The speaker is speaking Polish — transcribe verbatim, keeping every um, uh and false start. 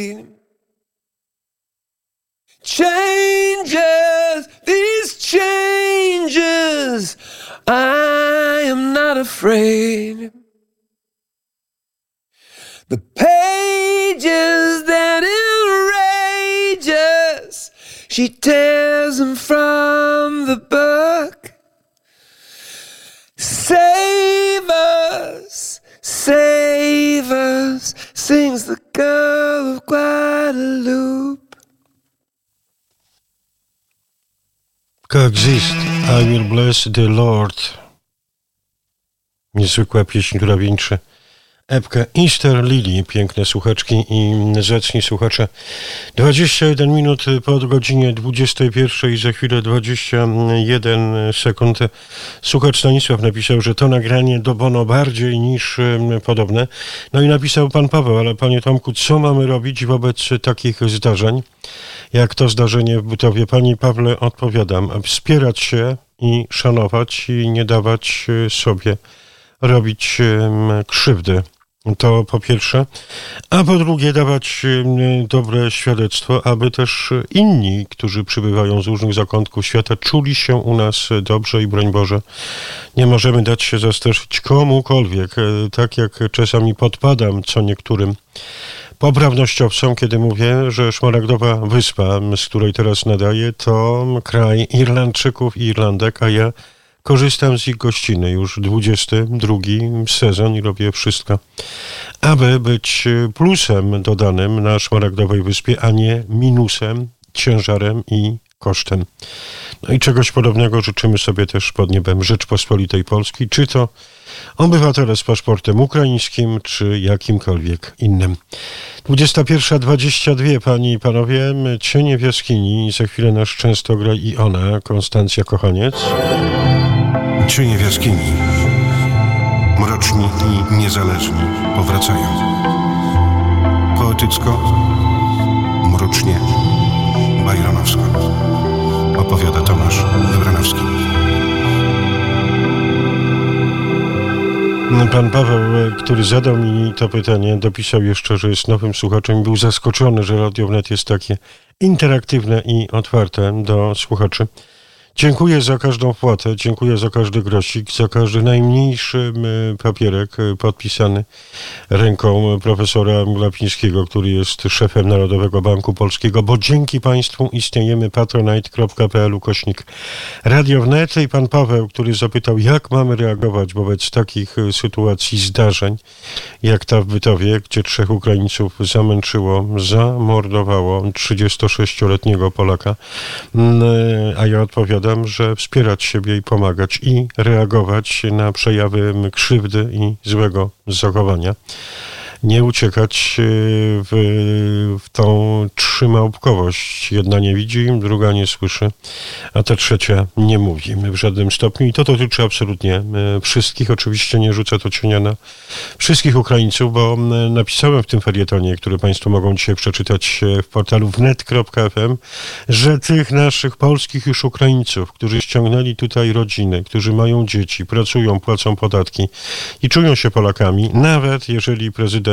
Changes, these changes, I am not afraid. The pages that enrages, she tears them from the book. Save us, save us, sings the girl of Guadalupe. Coexist, I will bless the Lord. Niezwykła pieśń, która wieńczy epkę Easter Lily. Piękne słuchaczki i zacni słuchacze. dwadzieścia jeden minut po godzinie dwudziestej pierwszej, za chwilę dwadzieścia jeden sekund. Słuchacz Stanisław napisał, że to nagranie do Bono bardziej niż podobne. No i napisał pan Paweł, ale panie Tomku, co mamy robić wobec takich zdarzeń? Jak to zdarzenie w Butowie? Panie Pawle, odpowiadam. Wspierać się i szanować i nie dawać sobie robić krzywdy. To po pierwsze. A po drugie dawać dobre świadectwo, aby też inni, którzy przybywają z różnych zakątków świata, czuli się u nas dobrze i broń Boże. Nie możemy dać się zastraszyć komukolwiek, tak jak czasami podpadam co niektórym poprawnościowcom, kiedy mówię, że Szmaragdowa Wyspa, z której teraz nadaję, to kraj Irlandczyków i Irlandek, a ja korzystam z ich gościny już dwudziesty drugi sezon i robię wszystko, aby być plusem dodanym na Szmaragdowej Wyspie, a nie minusem, ciężarem i kosztem. No i czegoś podobnego życzymy sobie też pod niebem Rzeczpospolitej Polskiej, czy to obywatele z paszportem ukraińskim, czy jakimkolwiek innym. dwudziesta pierwsza dwadzieścia dwa, panie i panowie, Cienie w jaskini, za chwilę nasz często gra i ona, Konstancja Kochaniec. Cienie w jaskini, mroczni i niezależni powracają. Poetycko, mrocznie, bajronowsko. Opowiada Tomasz Jabranowski. Pan Paweł, który zadał mi to pytanie, dopisał jeszcze, że jest nowym słuchaczem i był zaskoczony, że Radio Wnet jest takie interaktywne i otwarte do słuchaczy. Dziękuję za każdą wpłatę, dziękuję za każdy grosik, za każdy najmniejszy papierek podpisany ręką profesora Glapińskiego, który jest szefem Narodowego Banku Polskiego, bo dzięki państwu istniejemy. patronite kropka p l ukośnik Radio Wnet. I pan Paweł, który zapytał, jak mamy reagować wobec takich sytuacji, zdarzeń, jak ta w Bytowie, gdzie trzech Ukraińców zamęczyło, zamordowało trzydziestosześcioletniego Polaka, a ja odpowiadam, że wspierać siebie i pomagać i reagować na przejawy krzywdy i złego zachowania. Nie uciekać w, w tą trzymałpkowość. Jedna nie widzi, druga nie słyszy, a ta trzecia nie mówi w żadnym stopniu. I to dotyczy absolutnie wszystkich. Oczywiście nie rzucę to cienia na wszystkich Ukraińców, bo napisałem w tym felietonie, który państwo mogą dzisiaj przeczytać w portalu wnet kropka f m, że tych naszych polskich już Ukraińców, którzy ściągnęli tutaj rodziny, którzy mają dzieci, pracują, płacą podatki i czują się Polakami, nawet jeżeli prezydent